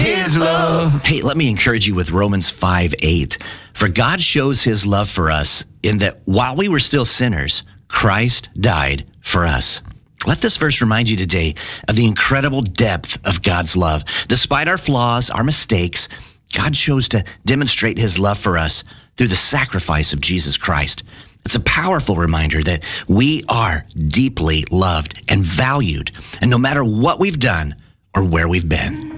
his love. Hey, let me encourage you with Romans 5:8. For God shows his love for us in that while we were still sinners, Christ died for us. Let this verse remind you today of the incredible depth of God's love. Despite our flaws, our mistakes, God chose to demonstrate his love for us through the sacrifice of Jesus Christ. It's a powerful reminder that we are deeply loved and valued, and no matter what we've done or where we've been.